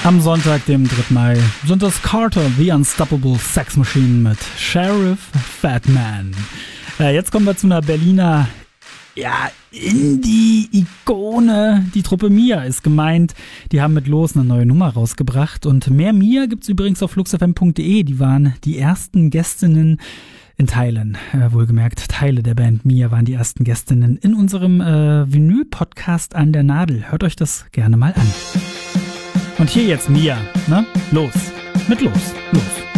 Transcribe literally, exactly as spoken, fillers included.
Am Sonntag, dem dritten Mai, sind es Carter, The Unstoppable Sex Machine mit Sheriff Fatman. Äh, jetzt kommen wir zu einer Berliner, ja, Indie-Ikone. Die Truppe Mia ist gemeint. Die haben mit Los eine neue Nummer rausgebracht. Und mehr Mia gibt's übrigens auf fluxfm punkt de. Die waren die ersten Gästinnen in Teilen, äh, wohlgemerkt, Teile der Band Mia waren die ersten Gästinnen in unserem äh, Vinyl-Podcast an der Nadel. Hört euch das gerne mal an. Und hier jetzt Mia, ne? Los, mit Los, los.